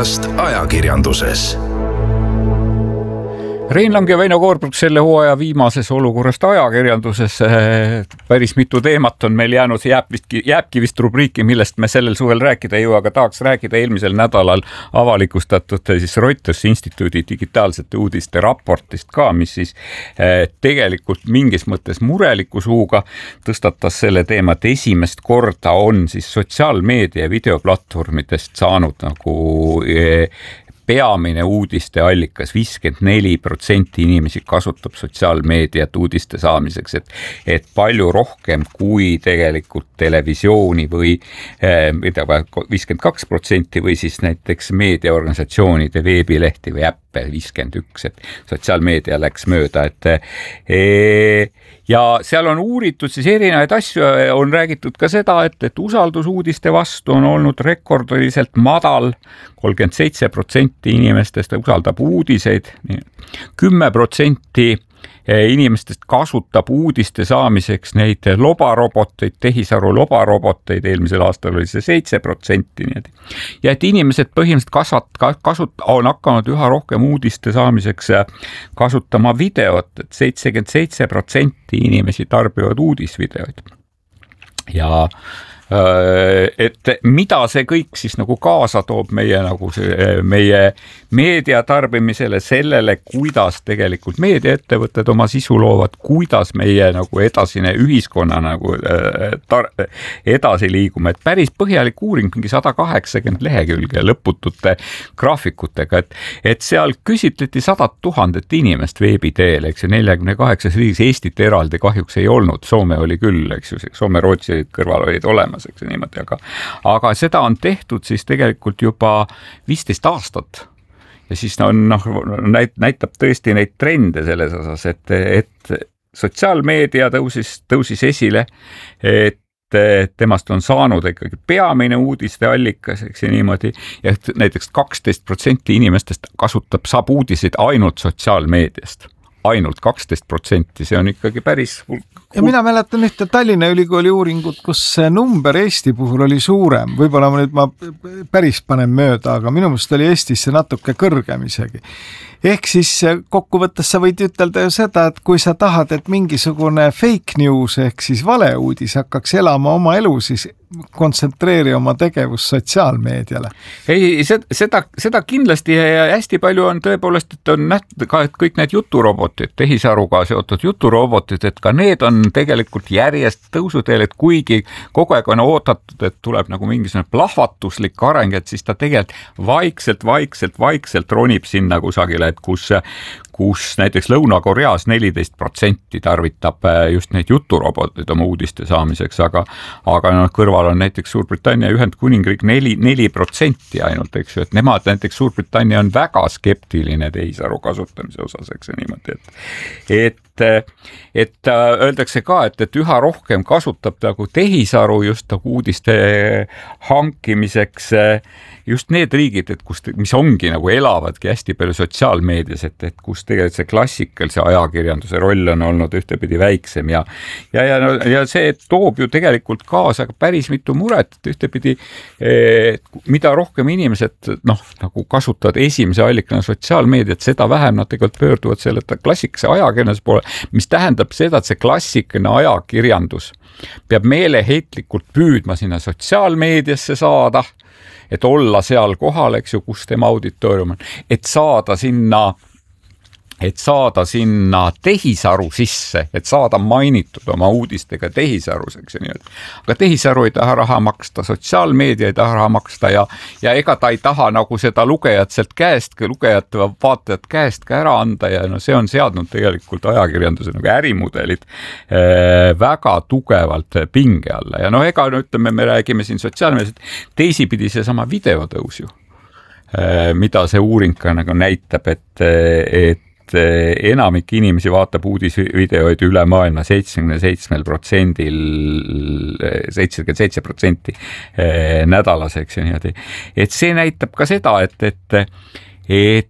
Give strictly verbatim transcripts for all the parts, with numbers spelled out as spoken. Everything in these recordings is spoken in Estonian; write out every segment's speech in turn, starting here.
olukorrast ajakirjanduses. Rein Lang ja Väino Koorbrug selle hooaja viimases olukorrast ajakirjanduses. Päris mitu teemat on meil jäänud, jääb vist, jääbki vist rubriiki, millest me sellel suvel rääkida ei jõua, aga tahaks rääkida eelmisel nädalal avalikustatud siis Reuters instituudi digitaalsete uudiste raportist ka, mis siis tegelikult mingis mõttes mureliku suuga tõstatas selle teema, et esimest korda on siis sotsiaalmeedia ja videoplatvormidest saanud nagu peamine uudiste allikas. viiskümmend neli protsenti inimesi kasutab sotsiaalmeediat uudiste saamiseks, et, et palju rohkem kui tegelikult televisiooni või viiskümmend kaks protsenti või siis näiteks meediaorganisatsioonide veebilehti või äppe viiskümmend üks, et sotsiaalmeedia läks mööda, et e, ja seal on uuritud siis erinevaid asju, on räägitud ka seda, et, et usaldus uudiste vastu on olnud rekordiliselt madal, kolmkümmend seitse protsenti inimestest usaldab uudiseid, kümme protsenti inimestest kasutab uudiste saamiseks neid lobaroboteid, tehisaru lobaroboteid, eelmisel aastal oli see seitse protsenti. Ja et inimesed põhimõtteliselt kasvat, kasut, on hakanud üha rohkem uudiste saamiseks kasutama videot, et seitsekümmend seitse protsenti inimesi tarbivad uudisvideoid. Ja et mida see kõik siis nagu kaasa toob meie, nagu see, meie meedia tarbimisele, sellele, kuidas tegelikult meediaettevõtted oma sisu loovad, kuidas meie nagu edasine ühiskonna nagu tar, edasi liigume, et päris põhjalik uuring, mingi sada kaheksakümmend lehekülge lõputute graafikutega, et, et seal küsitleti sadat tuhandet inimest veebi teel, eks ju, neljakümne kaheksas riigis, Eestit eraldi kahjuks ei olnud, Soome oli küll, eks ju, Soome, Rootsi kõrval olid olemas, eks niimoodi, aga, aga seda on tehtud siis tegelikult juba viisteist aastat ja siis on, noh, näit, näitab tõesti neid trende selles osas, et, et sotsiaalmeedia tõusis, tõusis esile, et temast on saanud ikkagi peamine uudiste allikas, eks ja niimoodi, ja näiteks kaksteist protsenti inimestest kasutab, saab uudiseid ainult sotsiaalmeediast. Ainult kaksteist protsenti, see on ikkagi päris hulk. Ja mina mäletan ühte Tallinna Ülikooli uuringut, kus see number Eesti puhul oli suurem. Võib-olla ma nüüd ma päris panen mööda, aga minu meelest oli Eestis see natuke kõrgem isegi. Ehk siis kokkuvõttes sa võid ütelda ju seda, et kui sa tahad, et mingisugune fake news ehk siis valeuudis hakkaks elama oma elu, siis kontsentreeri oma tegevus sotsiaalmeediale. Ei, seda, seda kindlasti ja hästi palju on tõepoolest, et on nähtud ka, et kõik need juturobotid, tehisaruga seotud juturobotid, et ka need on tegelikult järjest tõusuteel, et kuigi kogu aeg on oodatud, et tuleb nagu mingisugune plahvatuslik areng, et siis ta tegelikult vaikselt, vaikselt, vaikselt ronib sinna kusagile, et kus, kus näiteks Lõuna-Koreas neliteist protsenti tarvitab just neid juturobotid oma uudiste saamiseks, aga, aga no, kõrval on näiteks Suurbritannia ja Ühendkuningriik neli protsenti ainult, eks ju, et nemad näiteks Suurbritannia on väga skeptiline tehisaru kasutamise osas, eks ju niimoodi, et, et, et öeldakse ka, et, et üha rohkem kasutab nagu tehisaru just nagu uudiste hankimiseks just need riigid, et kus, mis ongi nagu elavadki hästi palju sotsiaalmeedias, et, et kus tegelikult see klassikalise ajakirjanduse roll on olnud ühtepidi väiksem ja, ja, ja, ja see toob ju tegelikult kaasa päris mitu muret, et ühtepidi eh, mida rohkem inimesed noh, nagu kasutavad esimese allikana sotsiaalmeediat, seda vähem nad tegelikult pöörduvad selle klassikalise ajakirjanduse poole, mis tähendab seda, et see klassikaline ajakirjandus peab meeleheitlikult püüdma sinna sotsiaalmeediasse saada, et olla seal kohal, eks ju, kus tema auditoorium on, et saada sinna et saada sinna tehisaru sisse, et saada mainitud oma uudistega tehisaruseks ja nii. Aga tehisaru ei taha raha maksta, sotsiaalmeedia ei taha raha maksta ja, ja ega ta ei taha nagu seda lugejat sealt käest, lugejat või vaatajat käest ka ära anda ja no see on seadnud tegelikult ajakirjanduse nagu ärimudelid äh, väga tugevalt pinge alla ja no ega no ütleme, me räägime siin sotsiaalmeediast, teisipidi seesama videotõus ju, äh, mida see uuring ka nagu näitab, et, et enamik inimesi vaatab uudisvideoid üle maailma seitsekümmend seitse protsendil, seitsekümmend seitse protsenti nädalaseks ja niimoodi. Et see näitab ka seda, et, et, et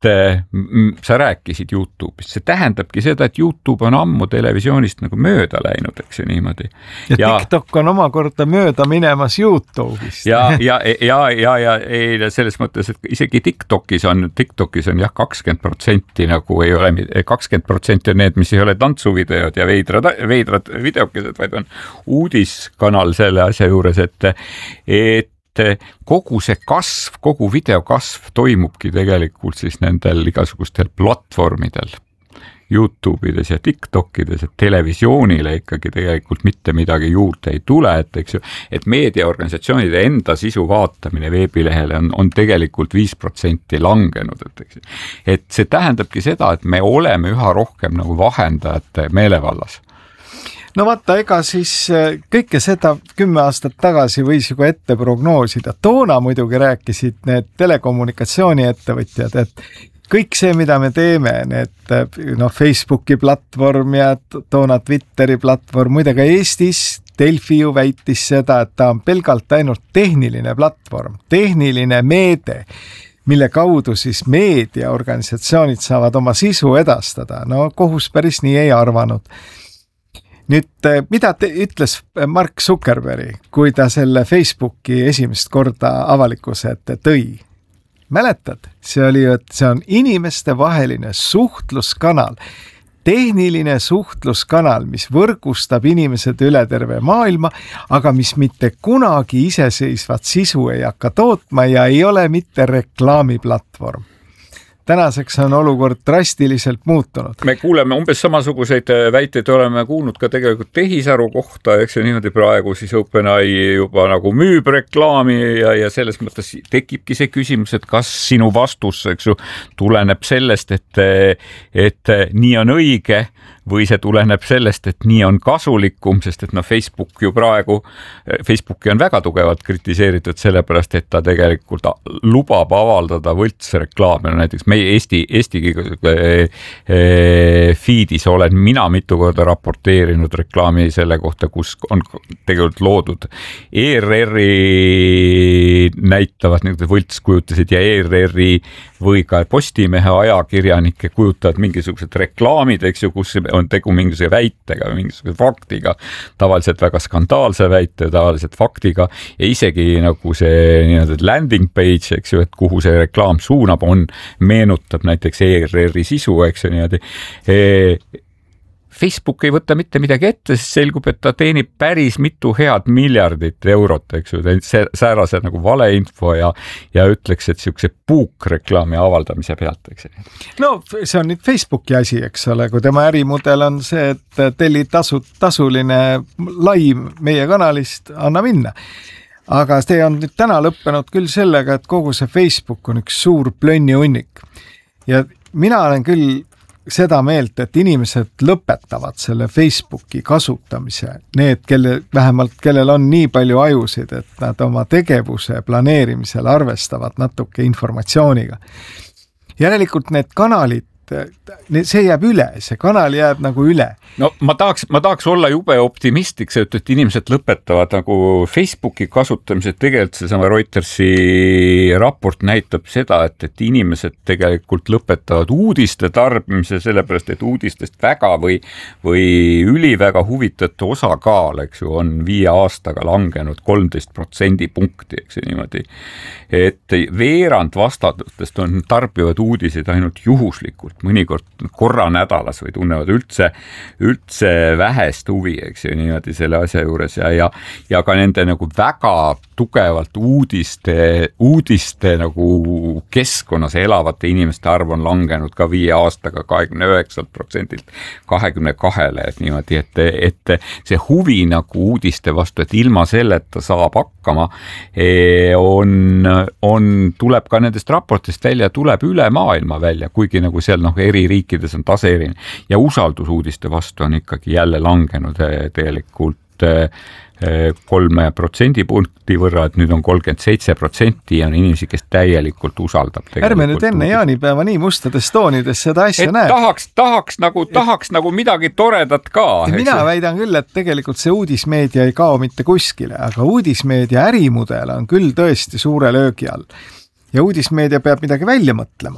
sa rääkisid YouTube'ist, see tähendabki seda, et YouTube on ammu televisioonist nagu mööda läinud, eks ju niimoodi. Ja, ja TikTok on omakorda mööda minemas YouTube'ist. Ja, ja, ja, ja, ja, ja selles mõttes, et isegi TikTokis on, TikTokis on jah, kakskümmend protsenti nagu ei ole, kakskümmend protsenti on need, mis ei ole tantsuvideod ja veidrad, veidrad videokesed, vaid on uudiskanal selle asja juures, et, et kogu see kasv, kogu video kasv toimubki tegelikult siis nendel igasugustel platvormidel, YouTube'ides ja TikTokides, et televisioonile ikkagi tegelikult mitte midagi juurde ei tule, et eks ju, et meediaorganisatsioonide enda sisu vaatamine veebilehele on, on tegelikult viis protsenti langenud, et eks ju. Et see tähendabki seda, et me oleme üha rohkem nagu vahendajate meelevallas. No vaata, ega siis kõike seda kümme aastat tagasi võis ju ette prognoosida. Toona muidugi rääkisid need telekommunikatsiooni ettevõtjad, et kõik see, mida me teeme, need no, Facebooki platvorm ja toona Twitteri platvorm, muide ka Eestis Delfi ju väitis seda, et ta on pelgalt ainult tehniline platvorm, tehniline meede, mille kaudu siis meediaorganisatsioonid saavad oma sisu edastada. No kohus päris nii ei arvanud. Nüüd, mida te ütles Mark Zuckerberg, kui ta selle Facebooki esimest korda avalikkuse ette tõi? Mäletad? See oli, et see on inimeste vaheline suhtluskanal, tehniline suhtluskanal, mis võrgustab inimesed üle terve maailma, aga mis mitte kunagi iseseisvat sisu ei hakka tootma ja ei ole mitte reklaamiplatvorm. Tänaseks on olukord drastiliselt muutunud. Me kuuleme umbes samasuguseid väiteid, oleme kuulnud ka tegelikult tehisaru kohta, eks ju niimoodi praegu siis OpenAI juba nagu müüb reklaami ja, ja selles mõttes tekibki see küsimus, et kas sinu vastus, eks ju, tuleneb sellest, et, et nii on õige või see tuleneb sellest, et nii on kasulikum, sest et no Facebook ju praegu, Facebooki on väga tugevalt kritiseeritud sellepärast, et ta tegelikult lubab avaldada võltsreklaame, no näiteks meie Eesti, Eesti feedis olen mina mitu korda raporteerinud reklaami selle kohta, kus on tegelikult loodud E R R-i näitavad need võltskujutasid ja E R R-i või ka Postimehe ajakirjanike kujutavad mingisugused reklaamid, eks ju, kus on tegu mingisuguse väitega või mingisuguse faktiga, tavaliselt väga skandaalse väite, tavaliselt faktiga ja isegi nagu see nii-öelda landing page, eks ju, et kuhu see reklaam suunab, on, meenutab näiteks E R R-i sisu, eks ju, niimoodi. Facebook ei võta mitte midagi ette, sest selgub, et ta teenib päris mitu head miljardit eurot, eks ju, säärase nagu valeinfo ja, ja ütleks, et siukse puukreklaami avaldamise pealt, eks ju. No see on nüüd Facebooki asi, eks ole, kui tema ärimudel on see, et telli tasu, tasuline laim meie kanalist, anna minna. Aga see on nüüd täna lõppenud küll sellega, et kogu see Facebook on üks suur plönni hunnik. Ja mina olen küll seda meelt, et inimesed lõpetavad selle Facebooki kasutamise, need, kelle, vähemalt kellel on nii palju ajusid, et nad oma tegevuse planeerimisel arvestavad natuke informatsiooniga. Järelikult need kanalid, see jääb üle, see kanal jääb nagu üle. No ma tahaks, ma tahaks olla jube optimistlik, et, et inimesed lõpetavad nagu Facebooki kasutamise, tegelikult seesama Reutersi raport näitab seda, et, et inimesed tegelikult lõpetavad uudiste tarbimise, sellepärast, et uudistest väga või, või üliväga huvitatu osakaal, eks ju, on viie aastaga langenud kolmteist protsendi punkti, eks ju niimoodi. Et veerand vastatutest on tarbivad uudiseid ainult juhuslikult, mõnikord korra nädalas või tunnevad üldse, üldse vähest huvi, eks ju, niimoodi selle asja juures ja, ja, ja ka nende nagu väga tugevalt uudiste, uudiste nagu keskkonnas elavate inimeste arv on langenud ka viie aastaga kahekümne üheksalt protsendilt kahekümne kahele, et niimoodi, et, et see huvi nagu uudiste vastu, et ilma selleta saab hakkama, on, on, tuleb ka nendest raportist välja, tuleb üle maailma välja, kuigi nagu seal noh, eri riikides on tase erinev ja usaldus uudiste vastu on ikkagi jälle langenud tegelikult kolme protsendi punkti võrra, et nüüd on kolmkümmend seitse protsenti ja on inimesi, kes täielikult usaldab. Ärme nüüd enne jaanipäeva nii mustades toonides seda asja et näeb. Tahaks, tahaks, nagu, tahaks nagu midagi toredat ka. Mina väidan küll, et tegelikult see uudismeedia ei kao mitte kuskile, aga uudismeedia ärimudel on küll tõesti suure löögi all. Ja uudismeedia peab midagi välja mõtlema.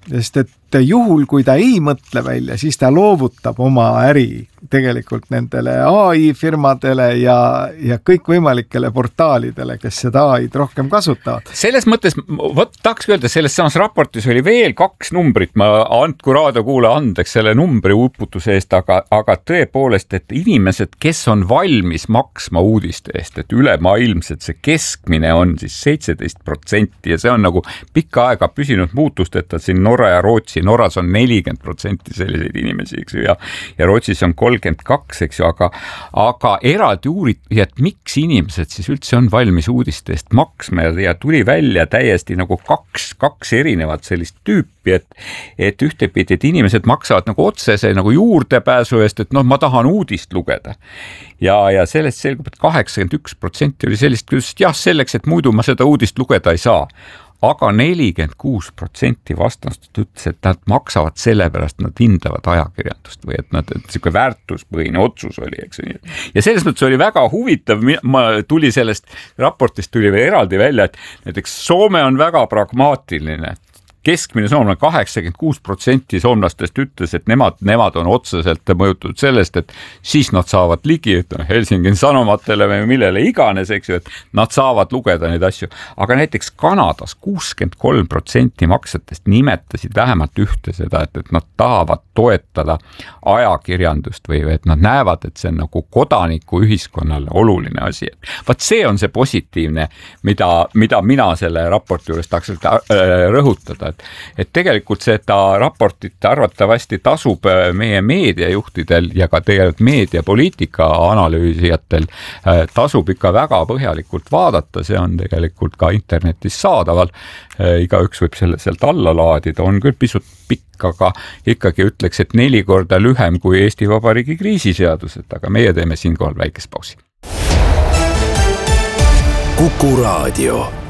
sest et juhul, kui ta ei mõtle välja, siis ta loovutab oma äri tegelikult nendele A I firmadele ja, ja kõikvõimalikele portaalidele, kes seda A I-d rohkem kasutavad. Selles mõttes, võt, tahaks öelda, selles samas raportis oli veel kaks numbrit, ma andku raadiokuule andeks selle numbri uputuse eest, aga, aga tõepoolest, et inimesed, kes on valmis maksma uudiste eest, et ülemaailmselt see keskmine on siis seitseteist protsenti ja see on nagu pikka aega püsinud muutusteta siin Norra ja Rootsi. Norras on nelikümmend protsenti selliseid inimesi, eks ju, ja, ja Rootsis on kolmkümmend kaks, eks ju, aga, aga eraldi uuriti, et miks inimesed siis üldse on valmis uudiste eest maksma ja, ja tuli välja täiesti nagu kaks, kaks erinevat sellist tüüpi, et, et ühtepidi, et inimesed maksavad nagu otsese nagu juurdepääsu eest, et noh, ma tahan uudist lugeda. Ja, ja sellest selgub, et kaheksakümmend üks protsenti oli sellist, just jah, selleks, et muidu ma seda uudist lugeda ei saa. Aga nelikümmend kuus protsenti vastastust ütles, et nad maksavad selle pärast, nad hindavad ajakirjandust või et nad, et selline väärtuspõhine otsus oli, eks ju. Ja selles mõttes oli väga huvitav, ma tuli sellest raportist tuli veel eraldi välja, et näiteks Soome on väga pragmaatiline. Keskmine soomlane kaheksakümmend kuus protsenti soomlastest ütles, et nemad, nemad on otseselt mõjutud sellest, et siis nad saavad ligi Helsingin sanomatele või millele iganes, eks ju, et nad saavad lugeda neid asju. Aga näiteks Kanadas kuuskümmend kolm protsenti maksjatest nimetasid vähemalt ühte seda, et, et nad tahavad toetada ajakirjandust või et nad näevad, et see on nagu kodaniku ühiskonnale oluline asi. Vaat see on see positiivne, mida, mida mina selle raporti juures tahaks rõhutada. Et, et tegelikult seda raportit arvatavasti tasub meie meediajuhtidel ja ka tegelikult meediapoliitika analüüsijatel tasub ikka väga põhjalikult vaadata, see on tegelikult ka internetis saadaval, igaüks võib selle sealt alla laadida, on küll pisut pikk, aga ikkagi ütleks, et neli korda lühem kui Eesti Vabariigi kriisiseadused, aga meie teeme siinkohal väikest pausi. Kuku Raadio.